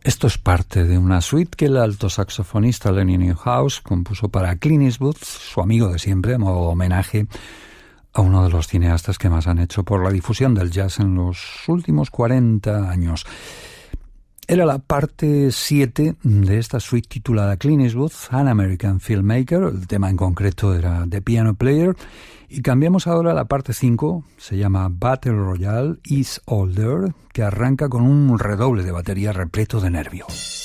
Esto es parte de una suite que el alto saxofonista Lenny Newhouse compuso para Clint Eastwood, su amigo de siempre, a modo de homenaje a uno de los cineastas que más han hecho por la difusión del jazz en los últimos 40 años. Era la parte 7 de esta suite titulada Clint Eastwood, An American Filmmaker. El tema en concreto era The Piano Player. Y cambiamos ahora a la parte 5, se llama Battle Royale is Older, que arranca con un redoble de batería repleto de nervio.